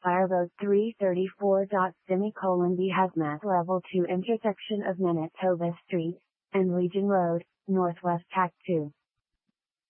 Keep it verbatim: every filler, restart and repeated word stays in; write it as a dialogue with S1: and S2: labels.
S1: Fire Road three thirty-four. Semicolon B Hazmat Level two intersection of Manitoba Street and Legion Road, Northwest Tac two.